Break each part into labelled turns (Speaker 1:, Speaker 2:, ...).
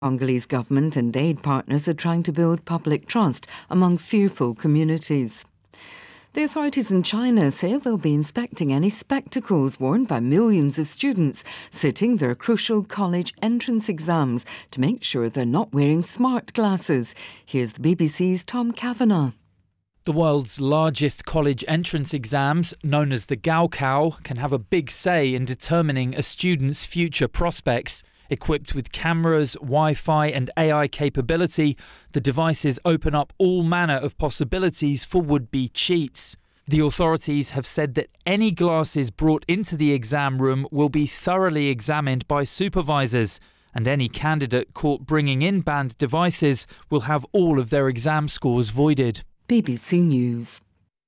Speaker 1: Congolese government and aid partners are trying to build public trust among fearful communities. The authorities in China say they'll be inspecting any spectacles worn by millions of students sitting their crucial college entrance exams to make sure they're not wearing smart glasses. Here's the BBC's Tom Kavanagh.
Speaker 2: The world's largest college entrance exams, known as the Gaokao, can have a big say in determining a student's future prospects. Equipped with cameras, Wi-Fi and AI capability, the devices open up all manner of possibilities for would-be cheats. The authorities have said that any glasses brought into the exam room will be thoroughly examined by supervisors, and any candidate caught bringing in banned devices will have all of their exam scores voided.
Speaker 1: BBC News.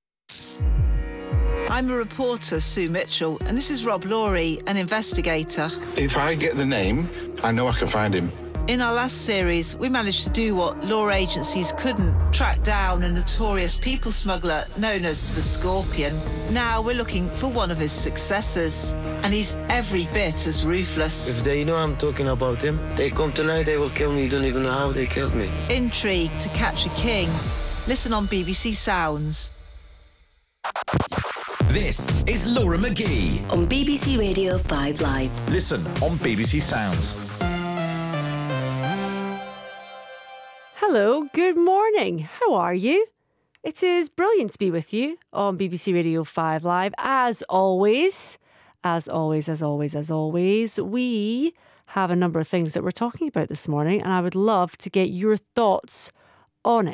Speaker 3: I'm a reporter, Sue Mitchell, and this is Rob Laurie, an investigator.
Speaker 4: If I get the name, I know I can find him.
Speaker 3: In our last series, we managed to do what law agencies couldn't, track down a notorious people smuggler known as the Scorpion. Now we're looking for one of his successors, and he's every bit as ruthless.
Speaker 5: If they know I'm talking about him, they come tonight, they will kill me. You don't even know how they killed me.
Speaker 3: Intrigue to catch a king. Listen on BBC Sounds.
Speaker 6: This is Laura McGee
Speaker 7: on BBC Radio 5 Live.
Speaker 6: Listen on BBC Sounds.
Speaker 8: Hello, good morning. How are you? It is brilliant to be with you on BBC Radio 5 Live. As always, we have a number of things that we're talking about this morning, and I would love to get your thoughts on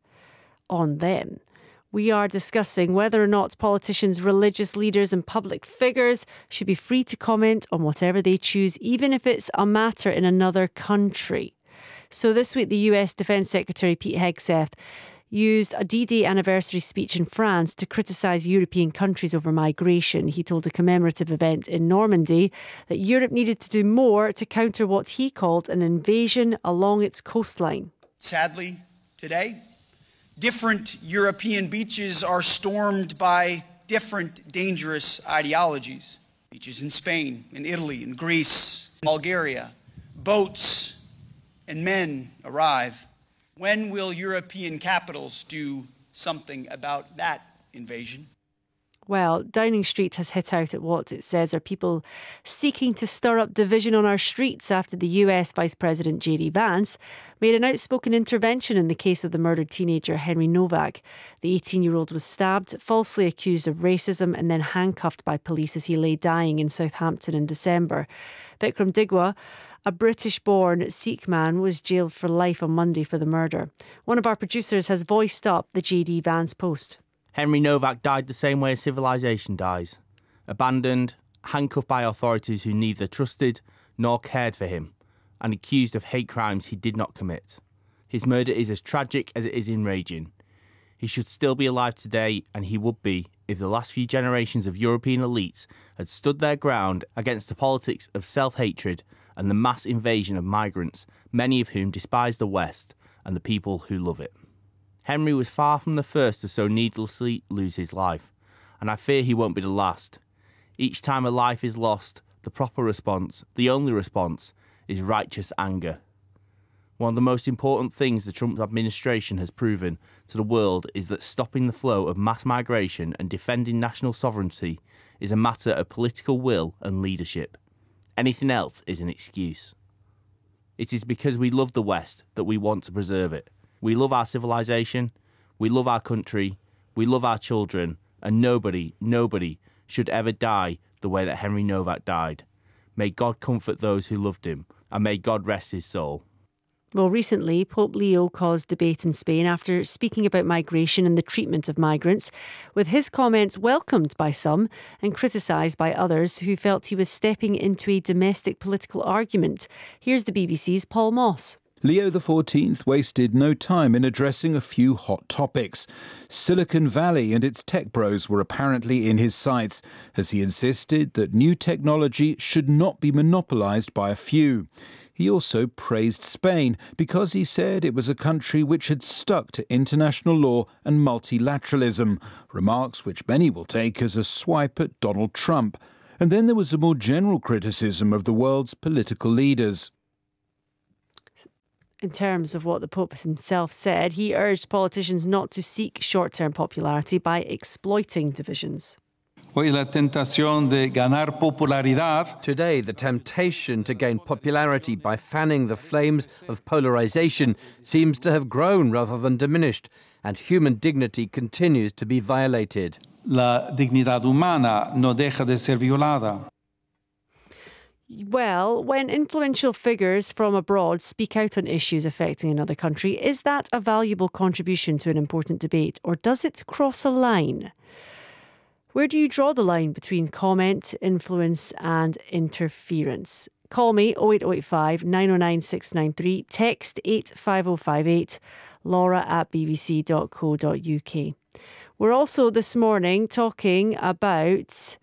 Speaker 8: them. We are discussing whether or not politicians, religious leaders and public figures should be free to comment on whatever they choose, even if it's a matter in another country. So this week, the US Defence Secretary Pete Hegseth used a D-Day anniversary speech in France to criticise European countries over migration. He told a commemorative event in Normandy that Europe needed to do more to counter what he called an invasion along its coastline.
Speaker 9: Sadly, today, different European beaches are stormed by different dangerous ideologies. Beaches in Spain, in Italy, in Greece, in Bulgaria. Boats and men arrive. When will European capitals do something about that invasion?
Speaker 8: Well, Downing Street has hit out at what it says are people seeking to stir up division on our streets after the US Vice President J.D. Vance made an outspoken intervention in the case of the murdered teenager Henry Novak. The 18-year-old was stabbed, falsely accused of racism and then handcuffed by police as he lay dying in Southampton in December. Vikram Digwa, a British-born Sikh man, was jailed for life on Monday for the murder. One of our producers has voiced up the J.D. Vance post.
Speaker 10: Henry Novak died the same way a civilization dies. Abandoned, handcuffed by authorities who neither trusted nor cared for him, and accused of hate crimes he did not commit. His murder is as tragic as it is enraging. He should still be alive today, and he would be if the last few generations of European elites had stood their ground against the politics of self-hatred and the mass invasion of migrants, many of whom despise the West and the people who love it. Henry was far from the first to so needlessly lose his life, and I fear he won't be the last. Each time a life is lost, the proper response, the only response, is righteous anger. One of the most important things the Trump administration has proven to the world is that stopping the flow of mass migration and defending national sovereignty is a matter of political will and leadership. Anything else is an excuse. It is because we love the West that we want to preserve it. We love our civilization, we love our country, we love our children, and nobody should ever die the way that Henry Novak died. May God comfort those who loved him, and may God rest his soul.
Speaker 8: Well, recently, Pope Leo caused debate in Spain after speaking about migration and the treatment of migrants, with his comments welcomed by some and criticised by others who felt he was stepping into a domestic political argument. Here's the BBC's Paul Moss.
Speaker 11: Leo XIV wasted no time in addressing a few hot topics. Silicon Valley and its tech bros were apparently in his sights, as he insisted that new technology should not be monopolised by a few. He also praised Spain because he said it was a country which had stuck to international law and multilateralism, remarks which many will take as a swipe at Donald Trump. And then there was a more general criticism of the world's political leaders.
Speaker 8: in terms of what the Pope himself said, he urged politicians not to seek short-term popularity by exploiting divisions.
Speaker 12: Today, the temptation to gain popularity by fanning the flames of polarization seems to have grown rather than diminished, and human dignity continues to be violated.
Speaker 13: La dignidad humana no deja de ser violada.
Speaker 8: Well, when influential figures from abroad speak out on issues affecting another country, is that a valuable contribution to an important debate, or does it cross a line? Where do you draw the line between comment, influence and interference? Call me 08085 909 693, text 85058, laura@bbc.co.uk. We're also this morning talking about,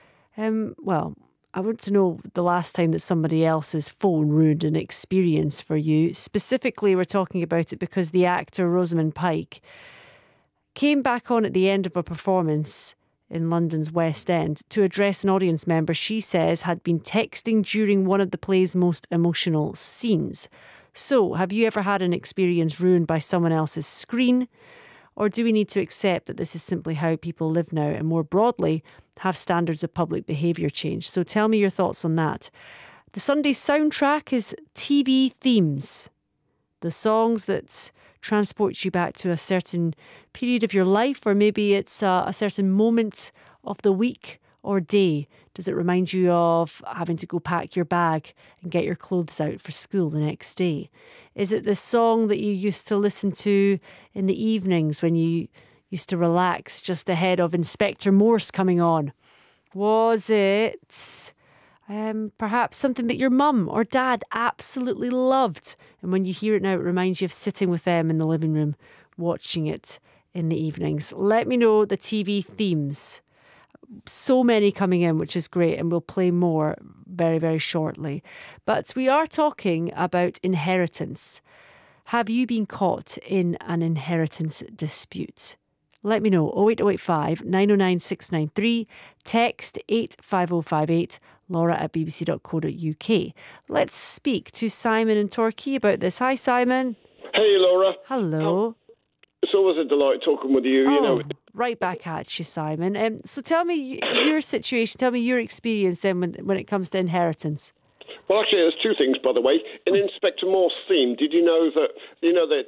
Speaker 8: I want to know the last time that somebody else's phone ruined an experience for you. Specifically, we're talking about it because the actor Rosamund Pike came back on at the end of a performance in London's West End to address an audience member she says had been texting during one of the play's most emotional scenes. So, have you ever had an experience ruined by someone else's screen? Or do we need to accept that this is simply how people live now and more broadly have standards of public behaviour changed? So tell me your thoughts on that. The Sunday soundtrack is TV themes. The songs that transport you back to a certain period of your life, or maybe it's a certain moment of the week or day. Does it remind you of having to go pack your bag and get your clothes out for school the next day? Is it the song that you used to listen to in the evenings when you used to relax just ahead of Inspector Morse coming on? Was it perhaps something that your mum or dad absolutely loved, and when you hear it now it reminds you of sitting with them in the living room watching it in the evenings? Let me know the TV themes. So many coming in, which is great, and we'll play more very, very shortly. But we are talking about inheritance. Have you been caught in an inheritance dispute? Let me know. 08085 909 693, text 85058, laura@bbc.co.uk. Let's speak to Simon in Torquay about this. Hi, Simon.
Speaker 14: Hey, Laura.
Speaker 8: Hello.
Speaker 14: It's always a delight talking with you. You know.
Speaker 8: Right back at you, Simon. So tell me your situation. Tell me your experience then when it comes to inheritance.
Speaker 14: Well, actually, there's two things, by the way. In Inspector Morse theme, did you know that the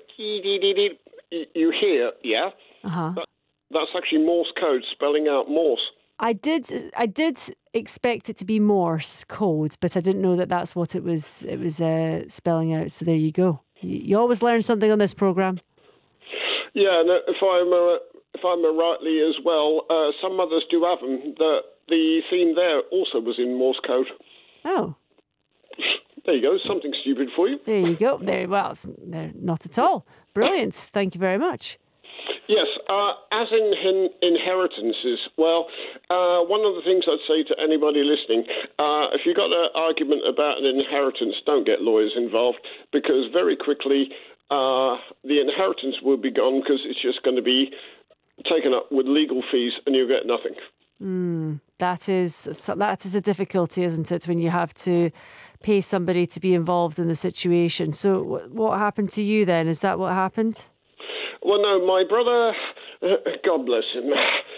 Speaker 14: you hear? Yeah. That's actually Morse code spelling out Morse.
Speaker 8: I did expect it to be Morse code, but I didn't know that that's what it was. It was spelling out. So there you go. You always learn something on this programme.
Speaker 14: Yeah, and if I'm rightly as well, some mothers do have them. The theme there also was in Morse code.
Speaker 8: Oh.
Speaker 14: There you go. Something stupid for you.
Speaker 8: There you go. Well, not at all. Brilliant. Thank you very much.
Speaker 14: Yes, as in inheritances, well, one of the things I'd say to anybody listening, if you've got an argument about an inheritance, don't get lawyers involved, because very quickly the inheritance will be gone because it's just going to be taken up with legal fees and you'll get nothing.
Speaker 8: That is a difficulty, isn't it, when you have to pay somebody to be involved in the situation. So what happened to you then? Is that what happened?
Speaker 14: Well, no, my brother, God bless him,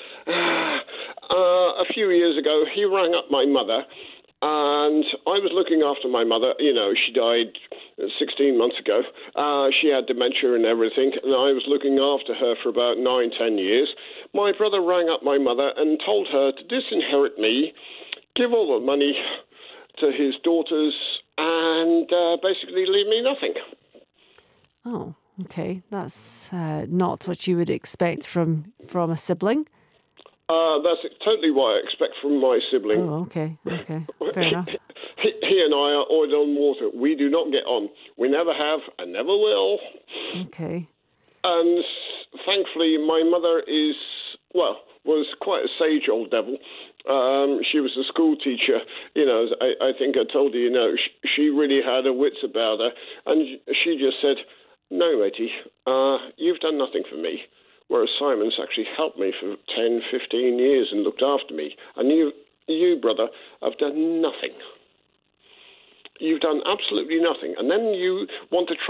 Speaker 14: a few years ago, he rang up my mother, and I was looking after my mother. You know, she died 16 months ago. She had dementia and everything, and I was looking after her for about 9-10 years. My brother rang up my mother and told her to disinherit me, give all the money to his daughters, and basically leave me nothing.
Speaker 8: Oh. Okay, that's not what you would expect from a sibling.
Speaker 14: That's totally what I expect from my sibling.
Speaker 8: Oh, okay, fair enough.
Speaker 14: He and I are oil and water. We do not get on. We never have and never will.
Speaker 8: Okay.
Speaker 14: And thankfully, my mother was quite a sage old devil. She was a school teacher. You know, I think I told you, she really had her wits about her. And she just said, "No, matey, you've done nothing for me." Whereas Simon's actually helped me for 10, 15 years and looked after me. And you, brother, have done nothing. You've done absolutely nothing. And then you want to try